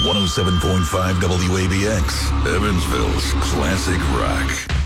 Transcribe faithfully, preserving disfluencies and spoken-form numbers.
one oh seven point five W A B X, Evansville's classic rock.